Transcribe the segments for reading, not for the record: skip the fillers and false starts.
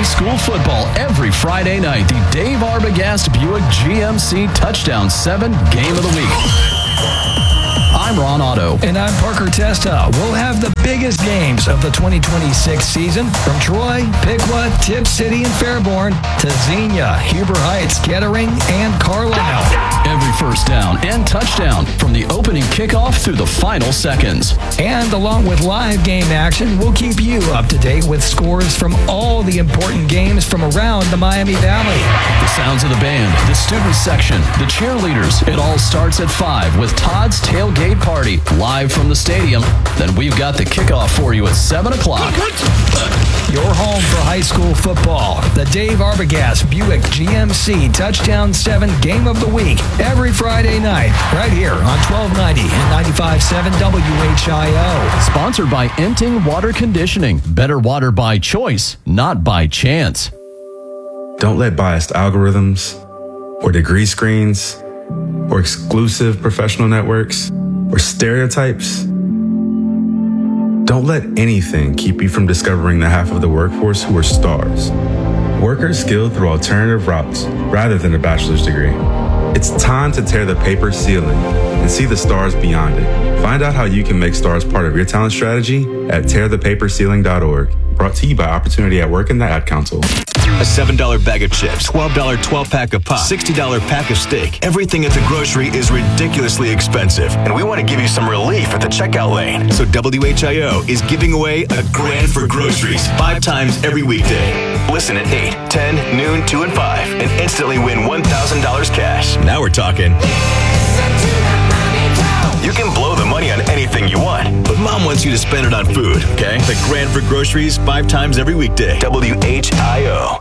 school football every Friday night. The Dave Arbogast Buick GMC Touchdown 7 Game of the Week. I'm Ron Otto. And I'm Parker Testa. We'll have the biggest games of the 2026 season from Troy, Piqua, Tip City, and Fairborn to Xenia, Huber Heights, Kettering, and Carlisle. Every first down and touchdown from the opening kickoff through the final seconds. And along with live game action, we'll keep you up to date with scores from all the important games from around the Miami Valley. The sounds of the band, the student section, the cheerleaders. It all starts at 5 with Todd's Tailgate Party live from the stadium. Then we've got the kickoff for you at 7 o'clock. Your home for high school football. The Dave Arbogast Buick GMC Touchdown 7 Game of the Week. Every Friday night, right here on 1290 and 95.7 WHIO. Sponsored by Enting Water Conditioning. Better water by choice, not by chance. Don't let biased algorithms or degree screens or exclusive professional networks or stereotypes. Don't let anything keep you from discovering the half of the workforce who are stars. Workers skilled through alternative routes rather than a bachelor's degree. It's time to tear the paper ceiling and see the stars beyond it. Find out how you can make stars part of your talent strategy at tearthepaperceiling.org. Brought to you by Opportunity at Work and the Ad Council. A $7 bag of chips, $12 12-pack of pop, $60 pack of steak. Everything at the grocery is ridiculously expensive, and we want to give you some relief at the checkout lane. So WHIO is giving away a grand for groceries 5 times every weekday. Listen at 8, 10, noon, 2, and 5, and instantly win $1,000 cash. Now we're talking. You can blow the money on anything you want, but Mom wants you to spend it on food, okay? The grand for groceries 5 times every weekday. WHIO.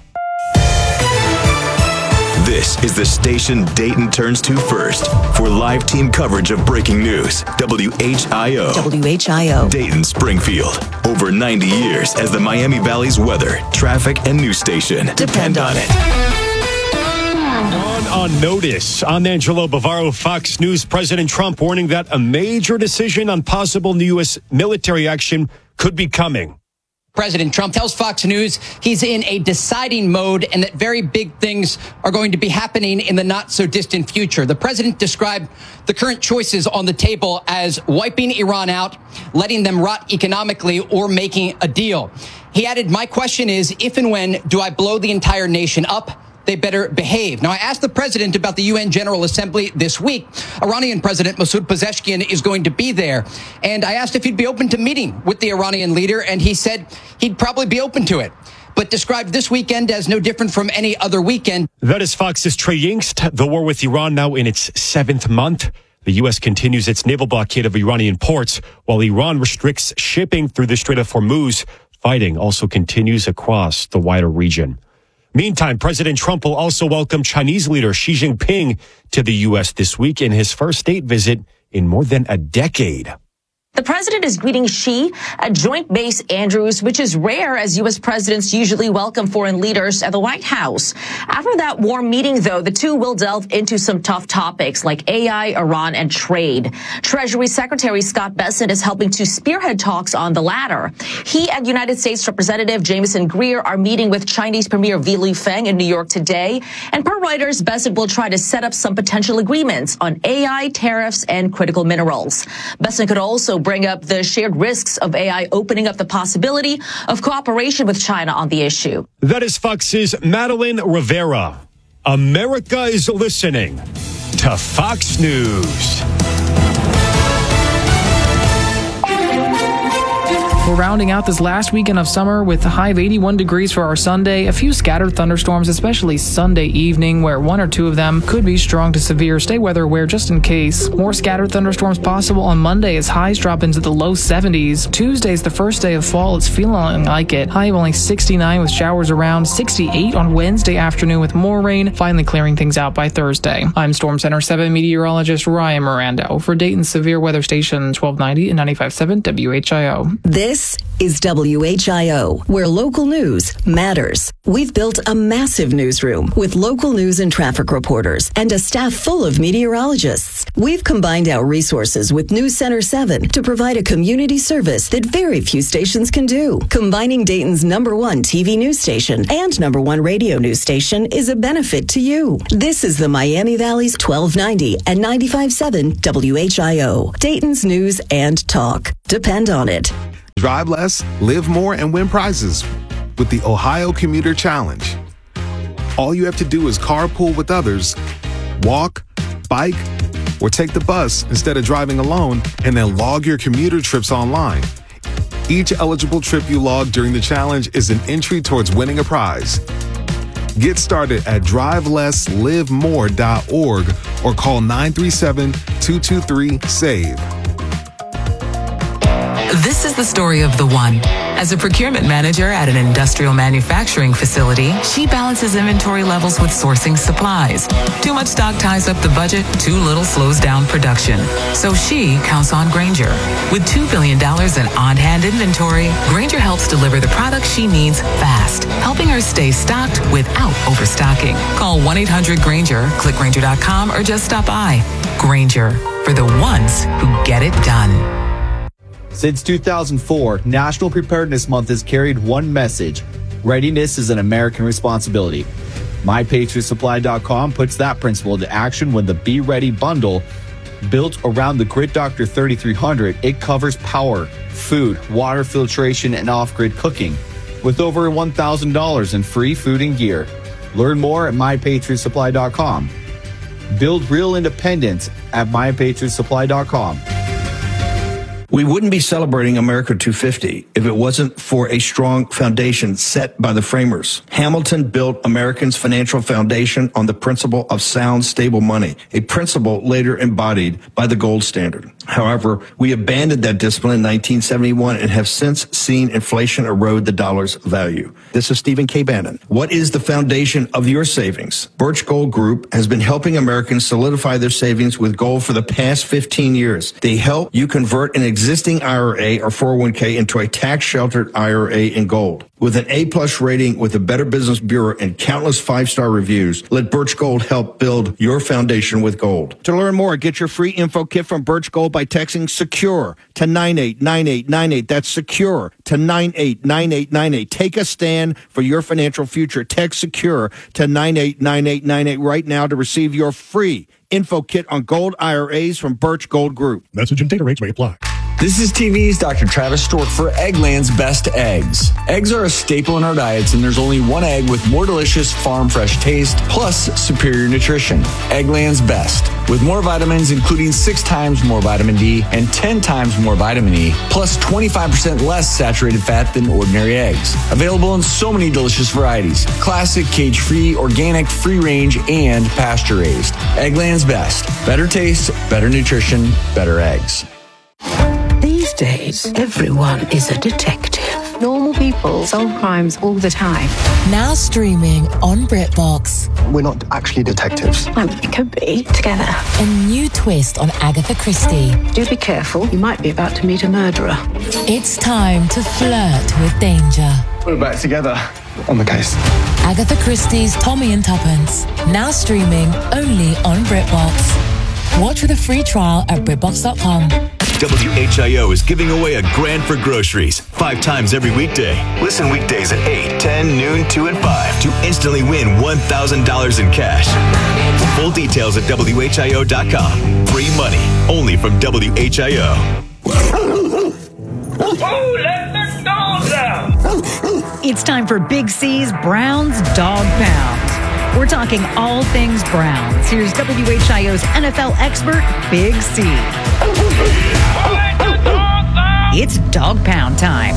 This is the station Dayton turns to first for live team coverage of breaking news. WHIO. WHIO. Dayton, Springfield. Over 90 years as the Miami Valley's weather, traffic, and news station. Depend on it. On notice, I'm Angelo Bavaro, Fox News. President Trump warning that a major decision on possible new U.S. military action could be coming. President Trump tells Fox News he's in a deciding mode and that very big things are going to be happening in the not so distant future. The president described the current choices on the table as wiping Iran out, letting them rot economically, or making a deal. He added, "My question is, if and when do I blow the entire nation up? They better behave." Now, I asked the president about the UN General Assembly this week. Iranian President Masoud Pezeshkian is going to be there. And I asked if he'd be open to meeting with the Iranian leader, and he said he'd probably be open to it, but described this weekend as no different from any other weekend. That is Fox's Trey Yingst. The war with Iran now in its 7th month. The U.S. continues its naval blockade of Iranian ports, while Iran restricts shipping through the Strait of Hormuz. Fighting also continues across the wider region. Meantime, President Trump will also welcome Chinese leader Xi Jinping to the U.S. this week in his first state visit in more than a decade. The president is greeting Xi at Joint Base Andrews, which is rare as U.S. presidents usually welcome foreign leaders at the White House. After that warm meeting, though, the two will delve into some tough topics like AI, Iran, and trade. Treasury Secretary Scott Bessent is helping to spearhead talks on the latter. He and United States Representative Jameson Greer are meeting with Chinese Premier Li Lufeng in New York today. And per Reuters, Bessent will try to set up some potential agreements on AI, tariffs, and critical minerals. Bessent could also bring up the shared risks of AI opening up the possibility of cooperation with China on the issue. That is Fox's Madeline Rivera. America is listening to Fox News. We're rounding out this last weekend of summer with a high of 81 degrees for our Sunday. A few scattered thunderstorms, especially Sunday evening, where 1 or 2 of them could be strong to severe. Stay weather aware just in case. More scattered thunderstorms possible on Monday as highs drop into the low 70s. Tuesday's the first day of fall. It's feeling like it. High of only 69 with showers around. 68 on Wednesday afternoon with more rain, finally clearing things out by Thursday. I'm Storm Center 7 meteorologist Ryan Mirando for Dayton's Severe Weather Station 1290 and 95.7 WHIO. This This is WHIO, where local news matters. We've built a massive newsroom with local news and traffic reporters and a staff full of meteorologists. We've combined our resources with News Center 7 to provide a community service that very few stations can do. Combining Dayton's #1 TV news station and #1 radio news station is a benefit to you. This is the Miami Valley's 1290 and 95.7 WHIO. Dayton's news and talk. Depend on it. Drive less, live more, and win prizes with the Ohio Commuter Challenge. All you have to do is carpool with others, walk, bike, or take the bus instead of driving alone, and then log your commuter trips online. Each eligible trip you log during the challenge is an entry towards winning a prize. Get started at drivelesslivemore.org or call 937-223-SAVE. This is the story of the one. As a procurement manager at an industrial manufacturing facility, she balances inventory levels with sourcing supplies. Too much stock ties up the budget, too little slows down production. So she counts on Grainger. With $2 billion in on-hand inventory, Grainger helps deliver the products she needs fast, helping her stay stocked without overstocking. Call 1-800-GRAINGER, click Grainger.com, or just stop by. Grainger, for the ones who get it done. Since 2004, National Preparedness Month has carried one message: readiness is an American responsibility. MyPatriotSupply.com puts that principle into action when the Be Ready bundle, built around the Grid Doctor 3300, it covers power, food, water filtration, and off-grid cooking, with over $1,000 in free food and gear. Learn more at MyPatriotSupply.com. Build real independence at MyPatriotSupply.com. We wouldn't be celebrating America 250 if it wasn't for a strong foundation set by the framers. Hamilton built Americans' financial foundation on the principle of sound, stable money, a principle later embodied by the gold standard. However, we abandoned that discipline in 1971 and have since seen inflation erode the dollar's value. This is Stephen K. Bannon. What is the foundation of your savings? Birch Gold Group has been helping Americans solidify their savings with gold for the past 15 years. They help you convert an existing IRA or 401k into a tax-sheltered IRA in gold. With an A-plus rating with the Better Business Bureau and countless five-star reviews, let Birch Gold help build your foundation with gold. To learn more, get your free info kit from Birch Gold by texting SECURE to 989898. That's SECURE to 989898. Take a stand for your financial future. Text SECURE to 989898 right now to receive your free info kit on gold IRAs from Birch Gold Group. Message and data rates may apply. This is TV's Dr. Travis Stork for Eggland's Best Eggs. Eggs are a staple in our diets, and there's only one egg with more delicious farm fresh taste plus superior nutrition. Eggland's Best, with more vitamins, including 6 times more vitamin D and 10 times more vitamin E, plus 25% less saturated fat than ordinary eggs. Available in so many delicious varieties: classic, cage-free, organic, free-range, and pasture-raised. Eggland's Best. Better taste, better nutrition, better eggs. These days, everyone is a detective. Normal people solve crimes all the time. Now streaming on BritBox. We're not actually detectives. Well, we could be together. A new twist on Agatha Christie. Do be careful. You might be about to meet a murderer. It's time to flirt with danger. We're back together on the case. Agatha Christie's Tommy and Tuppence. Now streaming only on BritBox. Watch with a free trial at BritBox.com. WHIO is giving away a grand for groceries 5 times every weekday. Listen weekdays at 8, 10, noon, 2, and 5 to instantly win $1,000 in cash. Full details at WHIO.com. Free money only from WHIO. It's time for Big C's Browns Dog Pound. We're talking all things Browns. Here's WHIO's NFL expert, Big C. It's Dog Pound time.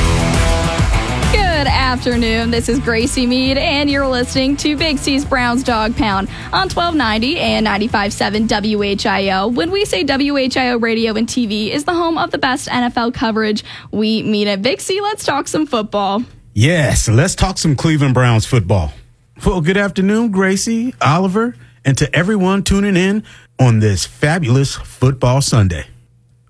Good afternoon. This is Gracie Mead, and you're listening to Big C's Browns Dog Pound on 1290 and 95.7 WHIO. When we say WHIO Radio and TV is the home of the best NFL coverage, we mean it. Big C, let's talk some football. Yes, let's talk some Cleveland Browns football. Well, good afternoon, Gracie, Oliver, and to everyone tuning in on this fabulous football Sunday.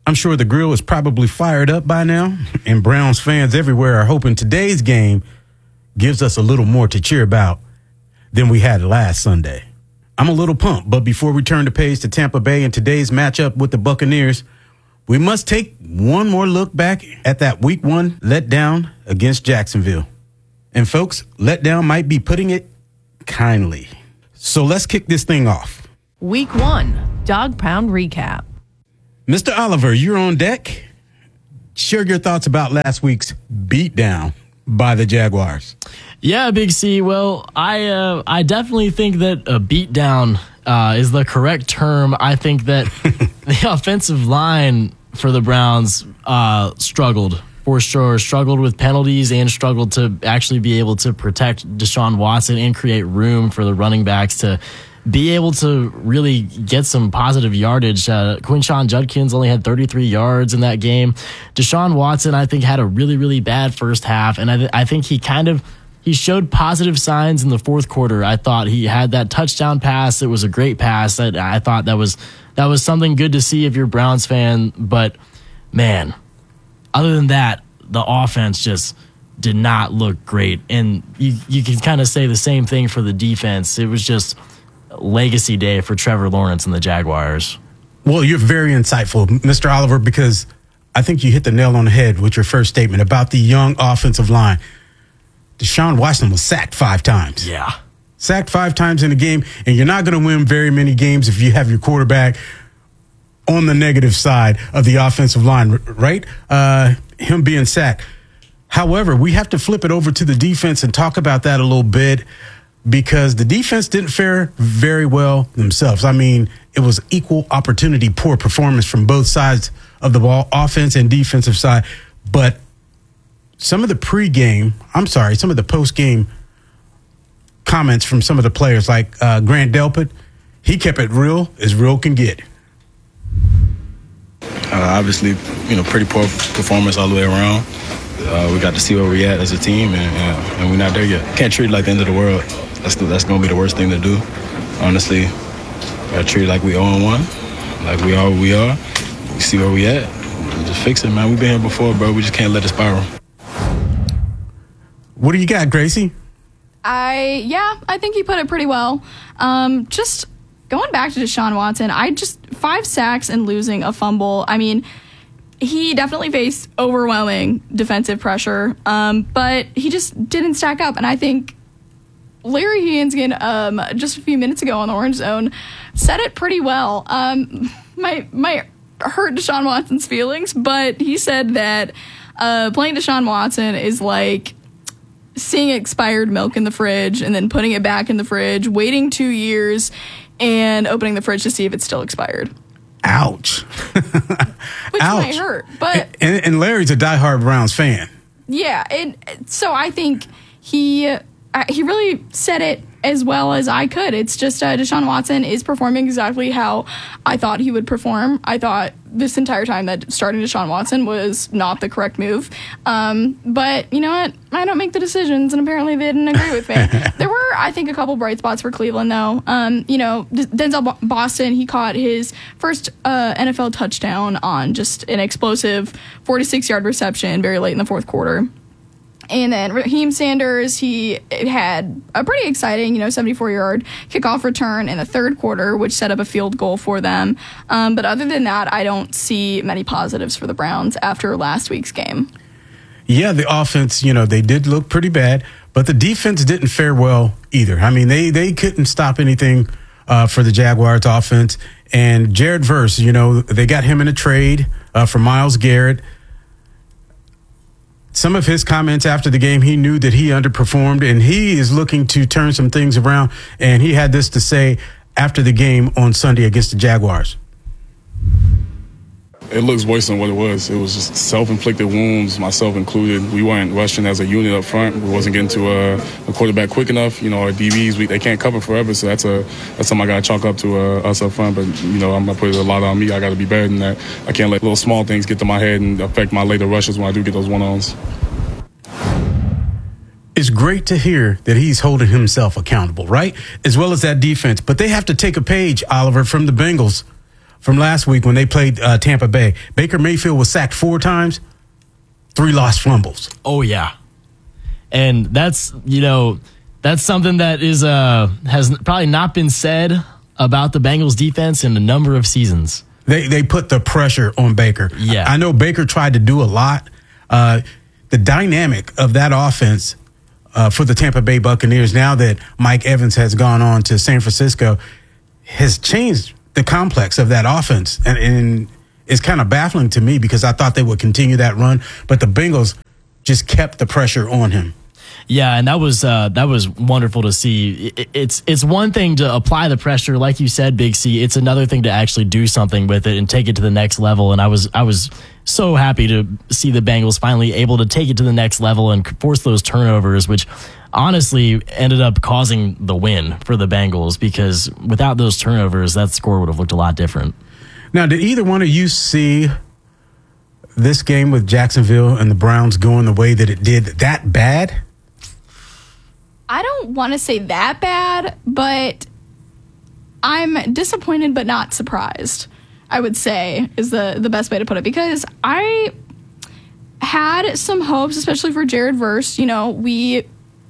I'm sure the grill is probably fired up by now, and Browns fans everywhere are hoping today's game gives us a little more to cheer about than we had last Sunday. I'm a little pumped, but before we turn the page to Tampa Bay and today's matchup with the Buccaneers, we must take one more look back at that Week 1 letdown against Jacksonville. And folks, letdown might be putting it kindly. So let's kick this thing off. Week 1, Dog Pound Recap. Mr. Oliver, you're on deck. Share your thoughts about last week's beatdown by the Jaguars. Yeah, Big C. Well, I definitely think that a beatdown is the correct term. I think that the offensive line for the Browns struggled, for sure. Struggled with penalties and struggled to actually be able to protect Deshaun Watson and create room for the running backs to be able to really get some positive yardage. Quinshon Judkins only had 33 yards in that game. Deshaun Watson, I think, had a really, really bad first half, and I think he showed positive signs in the fourth quarter. I thought he had that touchdown pass. It was a great pass. I thought that was something good to see if you're a Browns fan. But, man, other than that, the offense just did not look great. And you can kind of say the same thing for the defense. It was just legacy day for Trevor Lawrence and the Jaguars. Well, you're very insightful, Mr. Oliver, because I think you hit the nail on the head with your first statement about the young offensive line. Deshaun Watson was sacked 5 times. Yeah. Sacked 5 times in a game, and you're not going to win very many games if you have your quarterback on the negative side of the offensive line, right? Him being sacked. However, we have to flip it over to the defense and talk about that a little bit, because the defense didn't fare very well themselves. I mean, it was equal opportunity, poor performance from both sides of the ball, offense and defensive side. But some of the post-game comments from some of the players, like Grant Delpit, he kept it real as real can get. Obviously, pretty poor performance all the way around. We got to see where we at as a team, and we're not there yet. Can't treat it like the end of the world. That's going to be the worst thing to do. Honestly, got to treat it like we 0-1, like we are where we are. We see where we at. And just fix it, man. We've been here before, bro. We just can't let it spiral. What do you got, Gracie? I think he put it pretty well. Just going back to Deshaun Watson, 5 sacks and losing a fumble. I mean, he definitely faced overwhelming defensive pressure, but he just didn't stack up. And I think Larry Hansgen, just a few minutes ago on the Orange Zone, said it pretty well. Might hurt Deshaun Watson's feelings, but he said that playing Deshaun Watson is like seeing expired milk in the fridge and then putting it back in the fridge, waiting 2 years, and opening the fridge to see if it's still expired. Ouch. Which might hurt. But and Larry's a diehard Browns fan. Yeah, so I think he really said it as well as I could. It's just Deshaun Watson is performing exactly how I thought he would perform. I thought this entire time that starting Deshaun Watson was not the correct move. But you know what? I don't make the decisions, and apparently they didn't agree with me. There were, I think, a couple bright spots for Cleveland, though. Denzel Boston, he caught his first NFL touchdown on just an explosive 46-yard reception very late in the fourth quarter. And then Raheem Sanders, he had a pretty exciting, 74-yard kickoff return in the third quarter, which set up a field goal for them. But other than that, I don't see many positives for the Browns after last week's game. Yeah, the offense, they did look pretty bad, but the defense didn't fare well either. I mean, they couldn't stop anything for the Jaguars offense. And Jared Verse, they got him in a trade for Myles Garrett. Some of his comments after the game, he knew that he underperformed, and he is looking to turn some things around. And he had this to say after the game on Sunday against the Jaguars. It looks worse than what it was. It was just self-inflicted wounds, myself included. We weren't rushing as a unit up front. We wasn't getting to a quarterback quick enough. Our DBs, they can't cover forever, so that's something I got to chalk up to us up front. But, I'm going to put a lot on me. I got to be better than that. I can't let little small things get to my head and affect my later rushes when I do get those one-ons. It's great to hear that he's holding himself accountable, right? As well as that defense. But they have to take a page, Oliver, from the Bengals from last week when they played Tampa Bay. Baker Mayfield was sacked 4 times, 3 lost fumbles. Oh, yeah. And that's, that's something that is has probably not been said about the Bengals defense in a number of seasons. They put the pressure on Baker. Yeah. I know Baker tried to do a lot. The dynamic of that offense for the Tampa Bay Buccaneers, now that Mike Evans has gone on to San Francisco, has changed the complex of that offense. And it's kind of baffling to me because I thought they would continue that run, but the Bengals just kept the pressure on him. Yeah, and that was wonderful to see. It's one thing to apply the pressure, like you said, Big C. It's another thing to actually do something with it and take it to the next level. And I was so happy to see the Bengals finally able to take it to the next level and force those turnovers, which honestly ended up causing the win for the Bengals, because without those turnovers, that score would have looked a lot different. Now, did either one of you see this game with Jacksonville and the Browns going the way that it did that bad? I don't want to say that bad, but I'm disappointed but not surprised, I would say, is the best way to put it. Because I had some hopes, especially for Jared Verse. We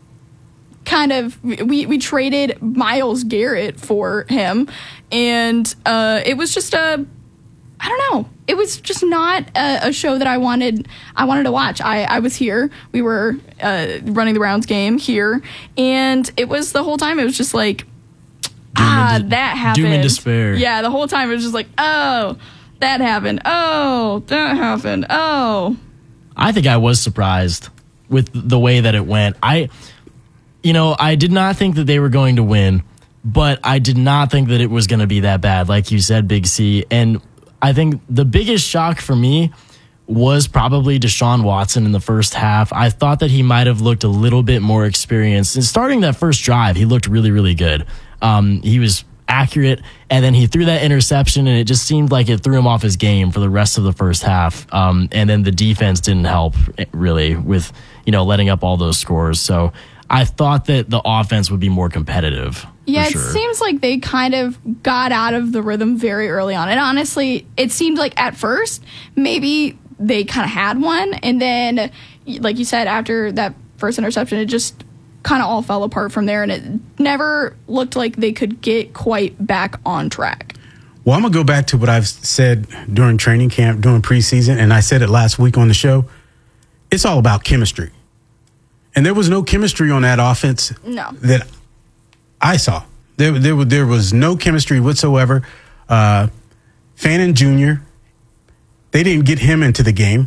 we traded Myles Garrett for him, and it was just I don't know. It was just not a show that I wanted to watch. I was here. We were running the Browns game here, and it was the whole time. It was just like, that happened. Doom and despair. Yeah, the whole time it was just like, oh, that happened. Oh, that happened. Oh. I think I was surprised with the way that it went. I did not think that they were going to win, but I did not think that it was going to be that bad, like you said, Big C. And I think the biggest shock for me was probably Deshaun Watson in the first half. I thought that he might have looked a little bit more experienced. And starting that first drive, he looked really, really good. He was accurate, and then he threw that interception, and it just seemed like it threw him off his game for the rest of the first half. And then the defense didn't help really with, letting up all those scores. So I thought that the offense would be more competitive. Yeah, sure. It seems like they kind of got out of the rhythm very early on. And honestly, it seemed like at first, maybe they kind of had one. And then, like you said, after that first interception, it just kind of all fell apart from there. And it never looked like they could get quite back on track. Well, I'm going to go back to what I've said during training camp, during preseason, and I said it last week on the show. It's all about chemistry. And there was no chemistry on that offense that I saw. There was no chemistry whatsoever. Fannin Jr., they didn't get him into the game.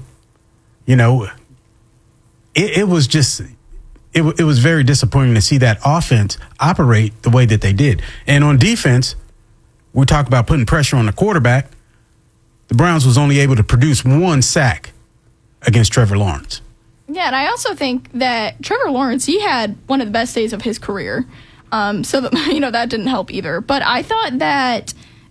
It was just, it was very disappointing to see that offense operate the way that they did. And on defense, we talk about putting pressure on the quarterback. The Browns was only able to produce 1 sack against Trevor Lawrence. Yeah, and I also think that Trevor Lawrence, he had one of the best days of his career. So that didn't help either. But I thought that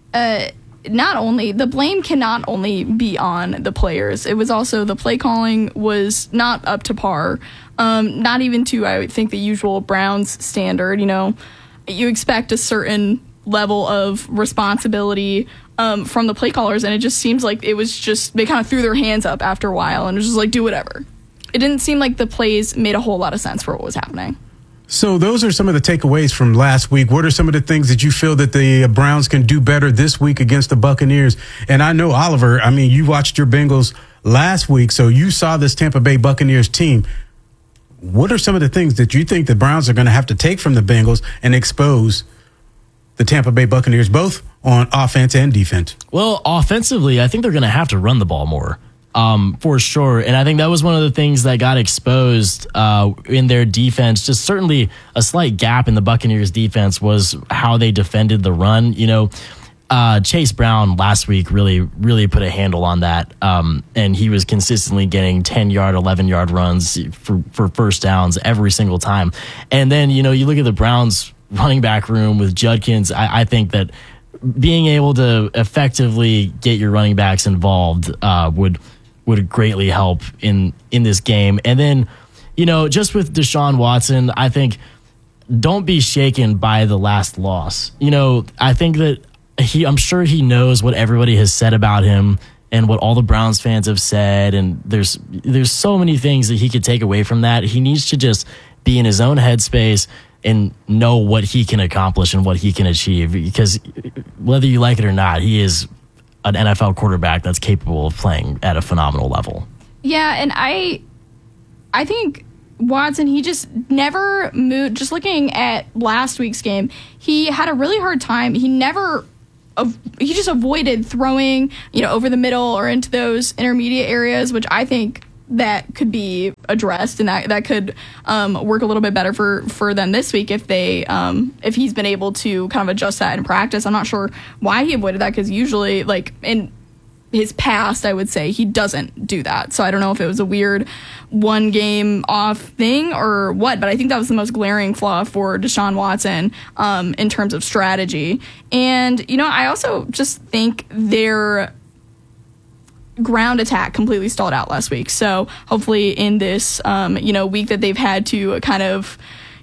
the blame cannot only be on the players. It was also the play calling was not up to par. Not even to, I would think, the usual Browns standard. You expect a certain level of responsibility from the play callers, and it just seems like it was just, they kind of threw their hands up after a while and it was just like, do whatever. It didn't seem like the plays made a whole lot of sense for what was happening. So those are some of the takeaways from last week. What are some of the things that you feel that the Browns can do better this week against the Buccaneers? And I know, Oliver, you watched your Bengals last week, so you saw this Tampa Bay Buccaneers team. What are some of the things that you think the Browns are going to have to take from the Bengals and expose the Tampa Bay Buccaneers, both on offense and defense? Well, offensively, I think they're going to have to run the ball more. For sure. And I think that was one of the things that got exposed in their defense. Just certainly a slight gap in the Buccaneers defense was how they defended the run. Chase Brown last week really, really put a handle on that. And he was consistently getting 10-yard, 11-yard runs for first downs every single time. And then, you look at the Browns running back room with Judkins. I think that being able to effectively get your running backs involved would greatly help in this game. And then, just with Deshaun Watson, I think don't be shaken by the last loss. I think that I'm sure he knows what everybody has said about him and what all the Browns fans have said. And there's so many things that he could take away from that. He needs to just be in his own headspace and know what he can accomplish and what he can achieve. Because whether you like it or not, he is an NFL quarterback that's capable of playing at a phenomenal level. Yeah, and I think Watson, he just never moved. Just looking at last week's game, he had a really hard time. He just avoided throwing, over the middle or into those intermediate areas, which I think that could be addressed, and that could work a little bit better for them this week if he's been able to kind of adjust that in practice. I'm not sure why he avoided that, because usually, like, in his past, I would say he doesn't do that. So I don't know if it was a weird one game off thing or what, but I think that was the most glaring flaw for Deshaun Watson in terms of strategy. And, I also just think their ground attack completely stalled out last week. So hopefully in this, week that they've had to kind of,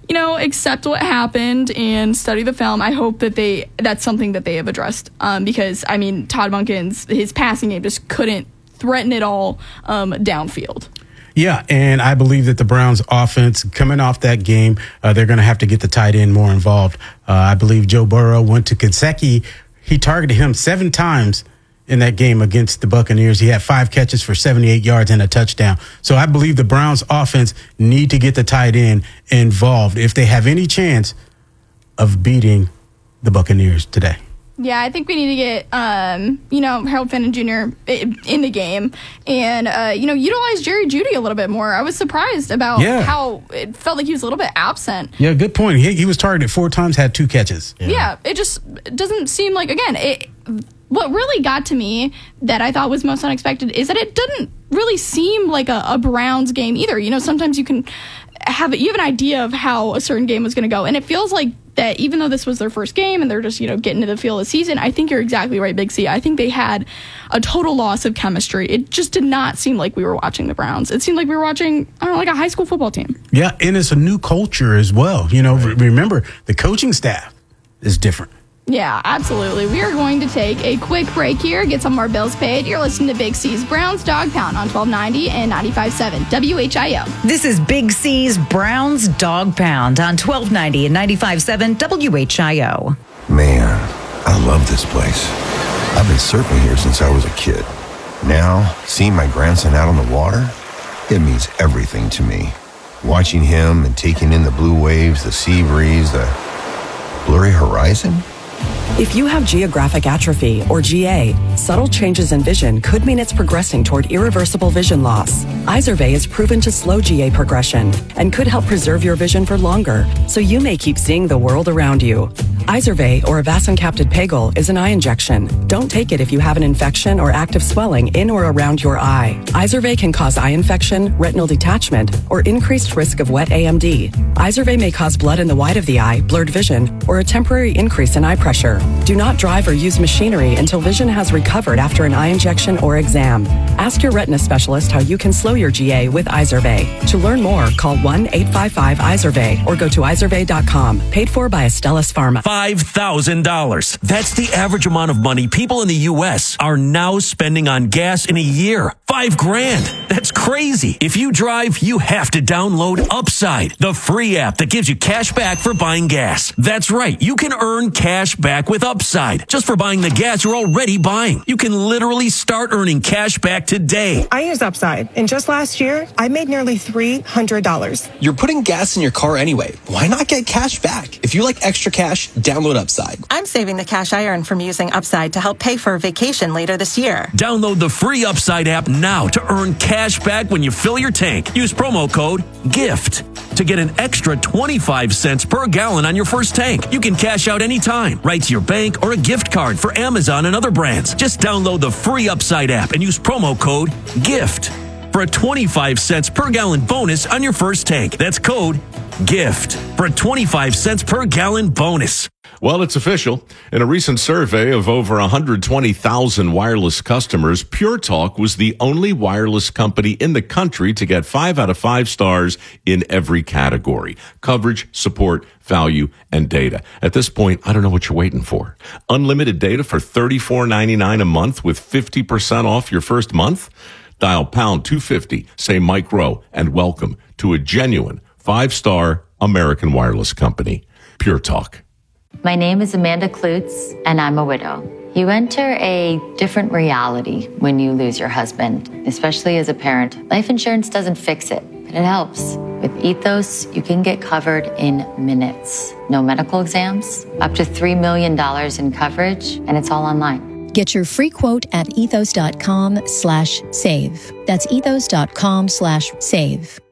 accept what happened and study the film, I hope that that's something that they have addressed. Because, Todd Monken's, his passing game just couldn't threaten it all downfield. Yeah, and I believe that the Browns offense, coming off that game, they're going to have to get the tight end more involved. I believe Joe Burrow went to Kentucky. He targeted him 7 times in that game against the Buccaneers. He had 5 catches for 78 yards and a touchdown. So I believe the Browns offense need to get the tight end involved if they have any chance of beating the Buccaneers today. Yeah, I think we need to get, Harold Fenton Jr. in the game and, utilize Jerry Jeudy a little bit more. I was surprised about how it felt like he was a little bit absent. Yeah, good point. He was targeted 4 times, had 2 catches. Yeah, it just doesn't seem like, again, what really got to me that I thought was most unexpected is that it didn't really seem like a Browns game either. Sometimes you have an idea of how a certain game was going to go, and it feels like that even though this was their first game and they're just, getting to the feel of the season, I think you're exactly right, Big C. I think they had a total loss of chemistry. It just did not seem like we were watching the Browns. It seemed like we were watching, like a high school football team. Yeah, and it's a new culture as well. Remember, the coaching staff is different. Yeah, absolutely. We are going to take a quick break here, get some of our bills paid. You're listening to Big C's Browns Dog Pound on 1290 and 95.7 WHIO. This is Big C's Browns Dog Pound on 1290 and 95.7 WHIO. Man, I love this place. I've been surfing here since I was a kid. Now, seeing my grandson out on the water, it means everything to me. Watching him and taking in the blue waves, the sea breeze, the blurry horizon. If you have geographic atrophy, or GA, subtle changes in vision could mean it's progressing toward irreversible vision loss. Izervay is proven to slow GA progression and could help preserve your vision for longer, so you may keep seeing the world around you. Izervay, or avacincaptad pegol, is an eye injection. Don't take it if you have an infection or active swelling in or around your eye. Izervay can cause eye infection, retinal detachment, or increased risk of wet AMD. Izervay may cause blood in the white of the eye, blurred vision, or a temporary increase in eye pressure. Do not drive or use machinery until vision has recovered after an eye injection or exam. Ask your retina specialist how you can slow your GA with Izervay. To learn more, call 1-855-IZERVAY or go to izervay.com. Paid for by Astellas Pharma. $5,000. That's the average amount of money people in the U.S. are now spending on gas in a year. $5,000. That's crazy. If you drive, you have to download Upside, the free app that gives you cash back for buying gas. That's right. You can earn cash back with Upside just for buying the gas you're already buying. You can literally start earning cash back today. I use Upside, and just last year, I made nearly $300. You're putting gas in your car anyway. Why not get cash back? If you like extra cash, download Upside. I'm saving the cash I earn from using Upside to help pay for a vacation later this year. Download the free Upside app now to earn cash back when you fill your tank. Use promo code GIFT to get an extra 25 cents per gallon on your first tank. You can cash out anytime, right to your bank or a gift card for Amazon and other brands. Just download the free Upside app and use promo code GIFT for a 25 cents per gallon bonus on your first tank. That's code GIFT for a 25 cents per gallon bonus. Well, it's official. In a recent survey of over 120,000 wireless customers, Pure Talk was the only wireless company in the country to get 5 out of 5 stars in every category: coverage, support, value, and data. At this point, I don't know what you're waiting for. Unlimited data for $34.99 a month with 50% off your first month? Dial pound 250, say Mike Rowe, and welcome to a genuine 5-star American wireless company. Pure Talk. My name is Amanda Klutz, and I'm a widow. You enter a different reality when you lose your husband, especially as a parent. Life insurance doesn't fix it, but it helps. With Ethos, you can get covered in minutes. No medical exams, up to $3 million in coverage, and it's all online. Get your free quote at ethos.com/save. That's ethos.com/save.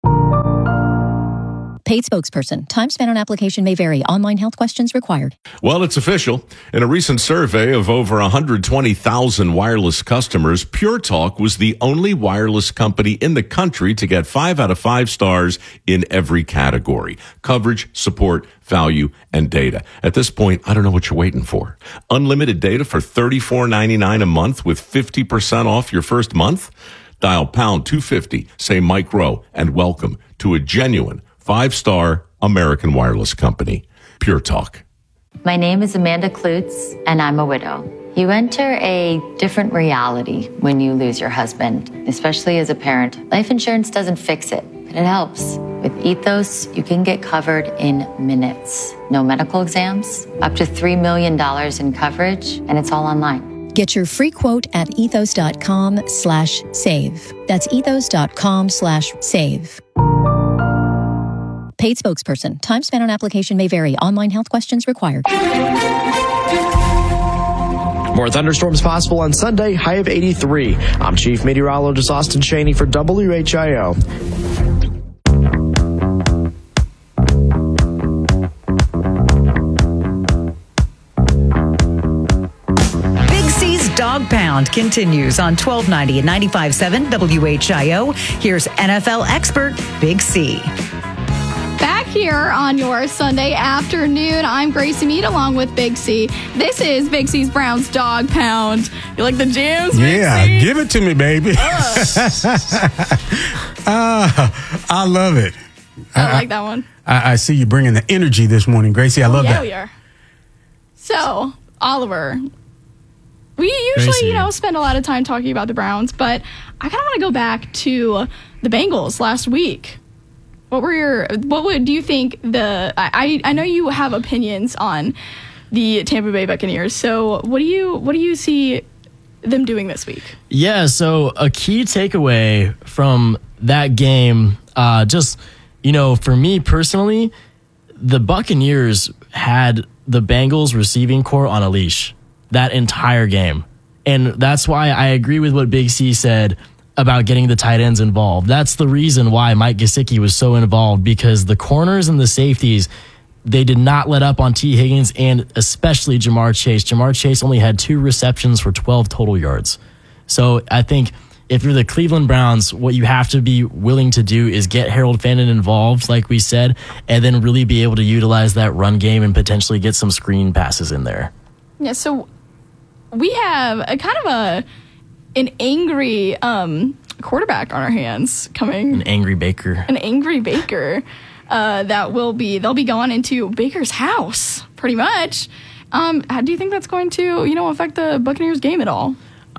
Paid spokesperson. Time spent on application may vary. Online health questions required. Well, it's official. In a recent survey of over 120,000 wireless customers, Pure Talk was the only wireless company in the country to get 5 out of 5 stars in every category: coverage, support, value, and data. At this point, I don't know what you're waiting for. Unlimited data for $34.99 a month with 50% off your first month? Dial pound 250, say Mike Rowe, and welcome to a genuine 5-star American wireless company. Pure Talk. My name is Amanda Klutz, and I'm a widow. You enter a different reality when you lose your husband, especially as a parent. Life insurance doesn't fix it, but it helps. With Ethos, you can get covered in minutes. No medical exams, up to $3 million in coverage, and it's all online. Get your free quote at ethos.com/save. That's ethos.com/save. Paid spokesperson. Time spent on application may vary. Online health questions required. More thunderstorms possible on Sunday, high of 83. I'm Chief Meteorologist Austin Cheney for WHIO. Dog Pound continues on 1290 and 95.7 WHIO. Here's NFL expert Big C. Back here on your Sunday afternoon, I'm Gracie Mead along with Big C. This is Big C's Browns Dog Pound. You like the jams, Big Yeah, C? give it to me, baby. I love it. I like that one. I see you bringing the energy this morning, Gracie. I love that. Yeah, we are. So, Oliver, we usually, spend a lot of time talking about the Browns, but I kind of want to go back to the Bengals last week. What do you think I know you have opinions on the Tampa Bay Buccaneers. So what do you see them doing this week? Yeah, so a key takeaway from that game, for me personally, the Buccaneers had the Bengals receiving corps on a leash that entire game. And that's why I agree with what Big C said about getting the tight ends involved. That's the reason why Mike Gesicki was so involved, because the corners and the safeties, they did not let up on T. Higgins and especially Jamar Chase. Jamar Chase only had 2 receptions for 12 total yards. So I think if you're the Cleveland Browns, what you have to be willing to do is get Harold Fannin involved, like we said, and then really be able to utilize that run game and potentially get some screen passes in there. Yeah, so we have an angry quarterback on our hands coming. An angry Baker. They'll be going into Baker's house, pretty much. How do you think that's going to, affect the Buccaneers game at all?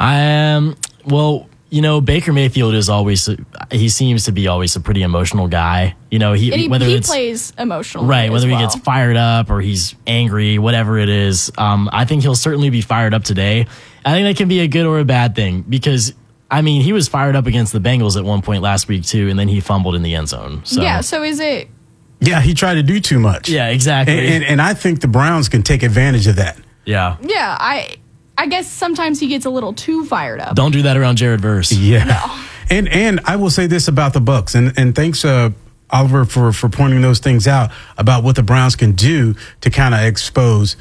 Baker Mayfield he seems to be always a pretty emotional guy. He plays emotional. Right, whether he gets fired up or he's angry, whatever it is. I think he'll certainly be fired up today. I think that can be a good or a bad thing because, he was fired up against the Bengals at one point last week too, and then he fumbled in the end zone. So. Yeah, so is it... Yeah, he tried to do too much. Yeah, exactly. And I think the Browns can take advantage of that. Yeah. Yeah, I guess sometimes he gets a little too fired up. Don't do that around Jared Verse. Yeah. No. And I will say this about the Bucs, and thanks, Oliver, for pointing those things out about what the Browns can do to kind of expose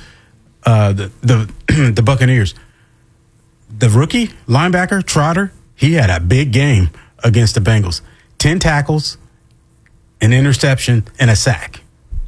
the Buccaneers. The rookie linebacker, Trotter, he had a big game against the Bengals. 10 tackles, an interception, and a sack.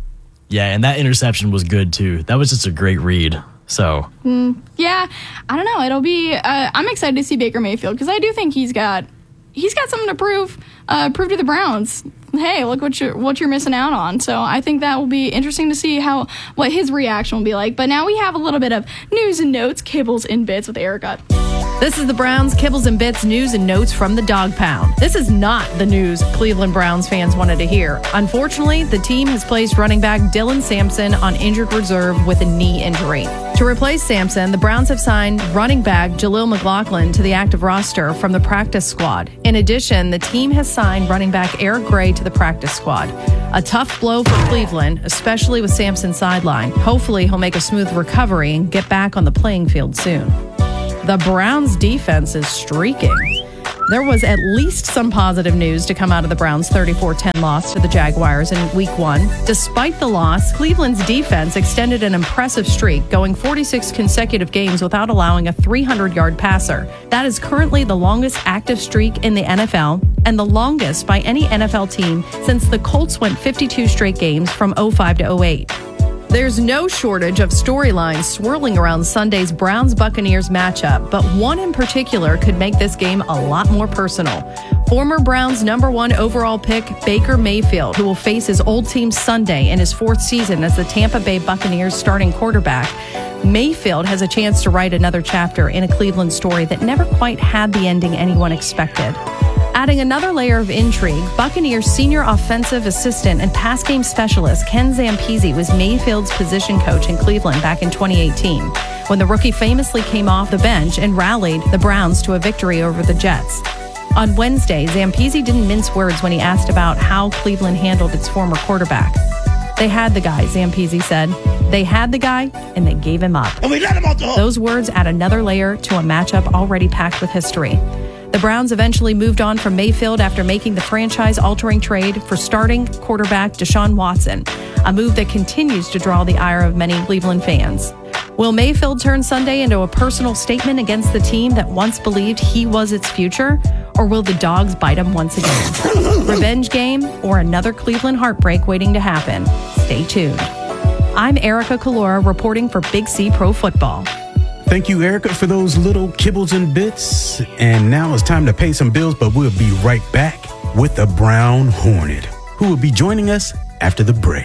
Yeah, and that interception was good, too. That was just a great read. So yeah, I don't know. It'll be. I'm excited to see Baker Mayfield because I do think he's got something to prove to the Browns. Hey, look what you're missing out on. So I think that will be interesting to see what his reaction will be like. But now we have a little bit of news and notes, kibbles and bits with Erica. This is the Browns Kibbles and Bits news and notes from the Dog Pound. This is not the news Cleveland Browns fans wanted to hear. Unfortunately, the team has placed running back Dylan Sampson on injured reserve with a knee injury. To replace Sampson, the Browns have signed running back Jaleel McLaughlin to the active roster from the practice squad. In addition, the team has signed running back Eric Gray to the practice squad. A tough blow for Cleveland, especially with Sampson sidelined. Hopefully, he'll make a smooth recovery and get back on the playing field soon. The Browns' defense is streaking. There was at least some positive news to come out of the Browns' 34-10 loss to the Jaguars in Week 1. Despite the loss, Cleveland's defense extended an impressive streak, going 46 consecutive games without allowing a 300-yard passer. That is currently the longest active streak in the NFL and the longest by any NFL team since the Colts went 52 straight games from 05 to 08. There's no shortage of storylines swirling around Sunday's Browns-Buccaneers matchup, but one in particular could make this game a lot more personal. Former Browns #1 overall pick Baker Mayfield, who will face his old team Sunday in his 4th season as the Tampa Bay Buccaneers starting quarterback. Mayfield has a chance to write another chapter in a Cleveland story that never quite had the ending anyone expected. Adding another layer of intrigue, Buccaneers senior offensive assistant and pass game specialist Ken Zampese was Mayfield's position coach in Cleveland back in 2018, when the rookie famously came off the bench and rallied the Browns to a victory over the Jets. On Wednesday, Zampese didn't mince words when he asked about how Cleveland handled its former quarterback. They had the guy, Zampese said. They had the guy, and they gave him up. And we let him off the hook. Those words add another layer to a matchup already packed with history. The Browns eventually moved on from Mayfield after making the franchise-altering trade for starting quarterback Deshaun Watson, a move that continues to draw the ire of many Cleveland fans. Will Mayfield turn Sunday into a personal statement against the team that once believed he was its future? Or will the dogs bite him once again? Revenge game or another Cleveland heartbreak waiting to happen? Stay tuned. I'm Erica Kalora reporting for Big C Pro Football. Thank you, Erica, for those little kibbles and bits. And now it's time to pay some bills, but we'll be right back with the Brown Hornet, who will be joining us after the break.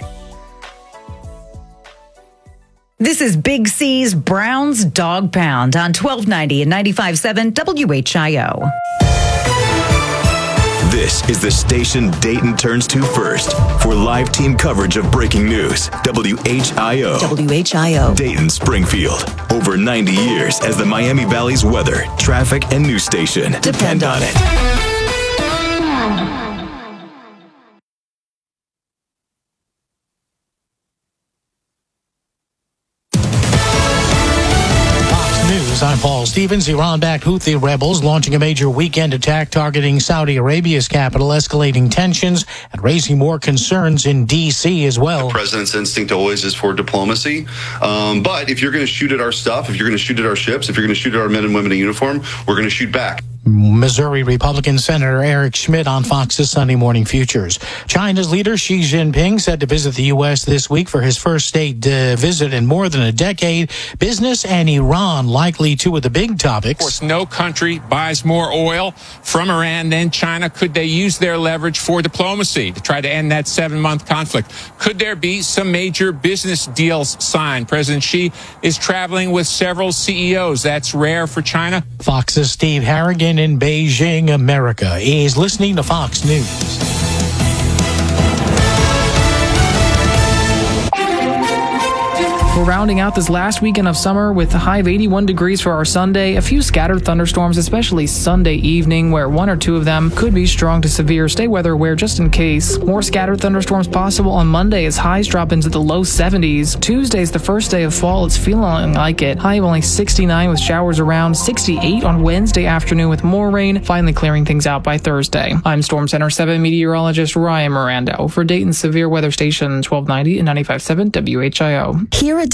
This is Big C's Browns Dog Pound on 1290 and 95.7 WHIO. This is the station Dayton turns to first for live team coverage of breaking news. WHIO. WHIO. Dayton, Springfield. Over 90 years as the Miami Valley's weather, traffic, and news station. Depend on it. I'm Paul Stevens. Iran-backed Houthi rebels launching a major weekend attack targeting Saudi Arabia's capital, escalating tensions and raising more concerns in D.C. as well. The president's instinct always is for diplomacy. But if you're going to shoot at our stuff, if you're going to shoot at our ships, if you're going to shoot at our men and women in uniform, we're going to shoot back. Missouri Republican Senator Eric Schmidt on Fox's Sunday Morning Futures. China's leader Xi Jinping said to visit the U.S. this week for his first state visit in more than a decade. Business and Iran likely two of the big topics. Of course, no country buys more oil from Iran than China. Could they use their leverage for diplomacy to try to end that 7-month conflict? Could there be some major business deals signed? President Xi is traveling with several CEOs. That's rare for China. Fox's Steve Harrigan in Beijing, America, is listening to Fox News. We're rounding out this last weekend of summer with a high of 81 degrees for our Sunday. A few scattered thunderstorms, especially Sunday evening, where 1 or 2 of them could be strong to severe. Stay weather aware just in case. More scattered thunderstorms possible on Monday as highs drop into the low 70s. Tuesday's the first day of fall. It's feeling like it. High of only 69 with showers around. 68 on Wednesday afternoon with more rain, finally clearing things out by Thursday. I'm Storm Center 7 meteorologist Ryan Miranda for Dayton Severe Weather Station 1290 and 95.7 WHIO. Here at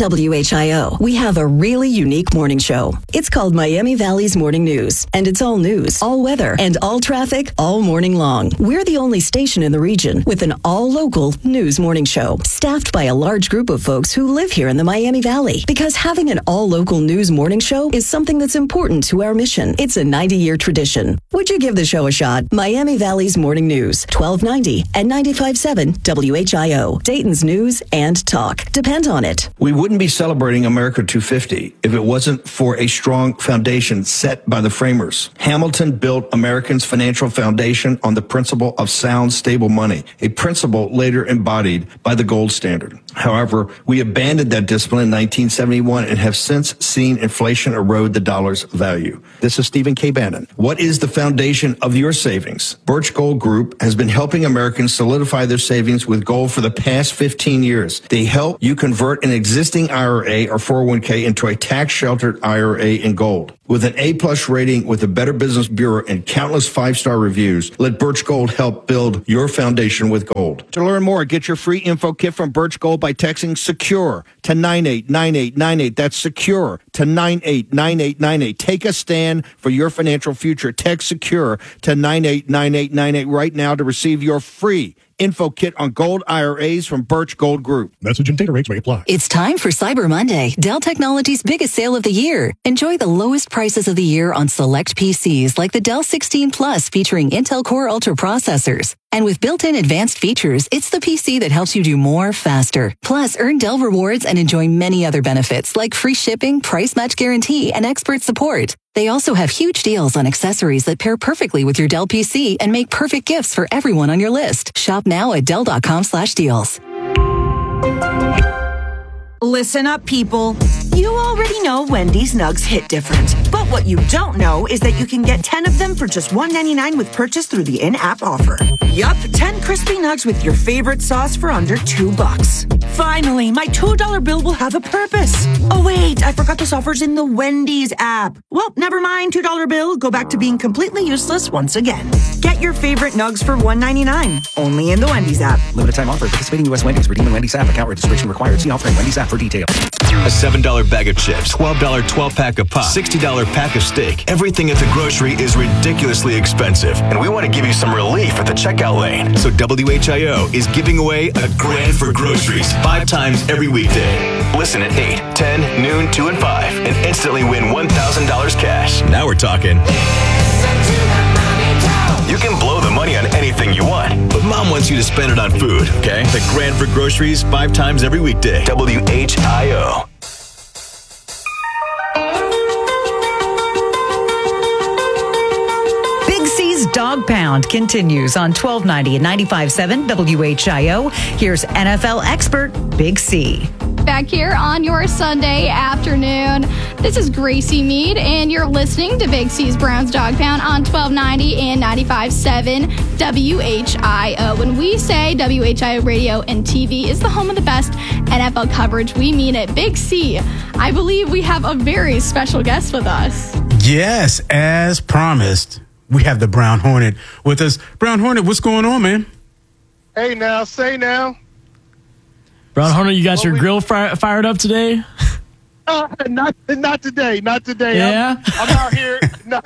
WHIO, we have a really unique morning show. It's called Miami Valley's Morning News, and it's all news, all weather, and all traffic all morning long. We're the only station in the region with an all-local news morning show, staffed by a large group of folks who live here in the Miami Valley. Because having an all-local news morning show is something that's important to our mission. It's a 90-year tradition. Would you give the show a shot? Miami Valley's Morning News, 1290 and 95.7 WHIO. Dayton's news and talk. Depend on it. We wouldn't be celebrating America 250 if it wasn't for a strong foundation set by the framers. Hamilton built Americans' financial foundation on the principle of sound, stable money, a principle later embodied by the gold standard. However, we abandoned that discipline in 1971 and have since seen inflation erode the dollar's value. This is Stephen K. Bannon. What is the foundation of your savings? Birch Gold Group has been helping Americans solidify their savings with gold for the past 15 years. They help you convert an existing IRA or 401k into a tax-sheltered IRA in gold. With an A-plus rating with the Better Business Bureau and countless five-star reviews, let Birch Gold help build your foundation with gold. To learn more, get your free info kit from Birch Gold by texting SECURE to 989898. That's SECURE to 989898. Take a stand for your financial future. Text SECURE to 989898 right now to receive your free info kit on gold IRAs from Birch Gold Group. Message and data rates may apply. It's time for Cyber Monday, Dell Technologies' biggest sale of the year. Enjoy the lowest prices of the year on select PCs like the Dell 16 Plus featuring Intel Core Ultra processors. And with built-in advanced features, it's the PC that helps you do more faster. Plus, earn Dell rewards and enjoy many other benefits like free shipping, price match guarantee, and expert support. They also have huge deals on accessories that pair perfectly with your Dell PC and make perfect gifts for everyone on your list. Shop now at Dell.com/deals. Listen up, people. You already know Wendy's Nugs hit different. But what you don't know is that you can get 10 of them for just $1.99 with purchase through the in-app offer. Yup, 10 crispy nugs with your favorite sauce for under $2. Finally, my $2 bill will have a purpose. Oh wait, I forgot this offer's in the Wendy's app. Well, never mind, $2 bill. Go back to being completely useless once again. Get your favorite nugs for $1.99. Only in the Wendy's app. Limited time offer. Participating U.S. Wendy's. Redeem in Wendy's app. Account registration required. See offer in Wendy's app for details. A $7 bag of chips, $12 12-pack of pop, $60 pack of steak. Everything at the grocery is ridiculously expensive, and we want to give you some relief at the checkout lane. So WHIO is giving away $1,000 for groceries 5 times every weekday. Listen at 8, 10, noon, 2, and 5, and instantly win $1,000 cash. Now we're talking. You can blow the money on anything you want, but Mom wants you to spend it on food, okay? $1,000 for groceries 5 times every weekday. WHIO. Big C's Dog Pound continues on 1290 and 95.7 WHIO. Here's NFL expert Big C. Back here on your Sunday afternoon. This is Gracie Mead, and you're listening to Big C's Browns Dog Pound on 1290 and 95.7 WHIO. When we say WHIO Radio and TV is the home of the best NFL coverage, we mean it. Big C, I believe we have a very special guest with us. Yes, as promised, we have the Brown Hornet with us. Brown Hornet, what's going on, man? Hey, now, say now. Brown Hornet, you got your grill fired up today? Not today. Yeah? I'm out here.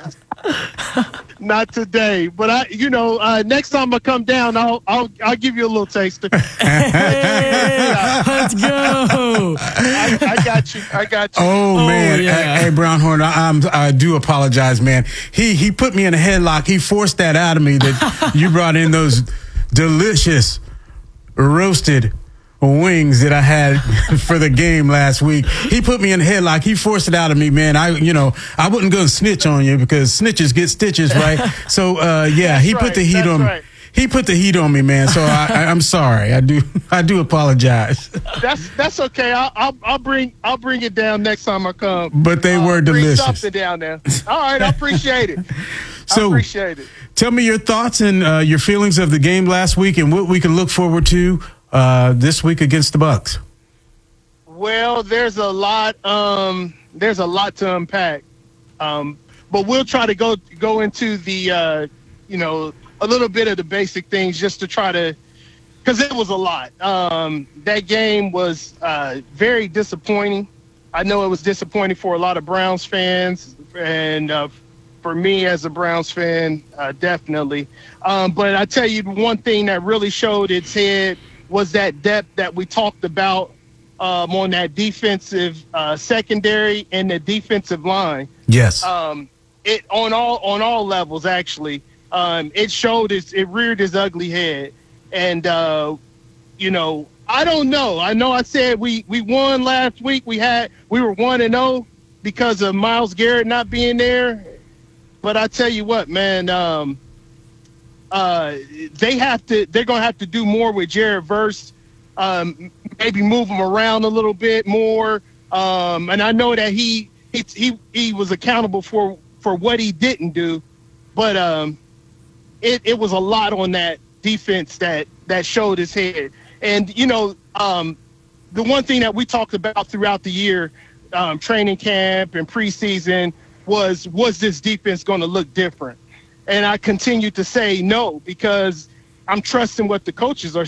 Not today. But next time I come down, I'll give you a little taster. Hey, let's go. I got you. Oh man. Yeah. Hey, Brown Hornet, I do apologize, man. He put me in a headlock. He forced that out of me that you brought in those delicious roasted wings that I had for the game last week. He put me in a headlock. He forced it out of me, man. I wouldn't go snitch on you because snitches get stitches, right? So, he put the heat on me. He put the heat on me, man. So I'm sorry. I do apologize. That's okay. I'll bring it down next time I come. But they were delicious. Bring something down there. All right, I appreciate it. So, I appreciate it. Tell me your thoughts and your feelings of the game last week and what we can look forward to this week against the Bucs. Well, there's a lot to unpack, but we'll try to go into the a little bit of the basic things just to try to because it was a lot. That game was very disappointing. I know it was disappointing for a lot of Browns fans, and for me as a Browns fan, definitely. But I tell you, one thing that really showed its head was that depth that we talked about on that defensive secondary and the defensive line. Yes. It on all levels actually. It showed it reared its ugly head, and you know, I don't know. I know I said we won last week. We were 1-0 because of Myles Garrett not being there. But I tell you what, man, they're gonna have to do more with Jared Verse. Maybe move him around a little bit more. And I know that he was accountable for what he didn't do, but it was a lot on that defense that showed his head. And you know, the one thing that we talked about throughout the year, training camp and preseason, was this defense going to look different? And I continue to say no, because I'm trusting what the coaches are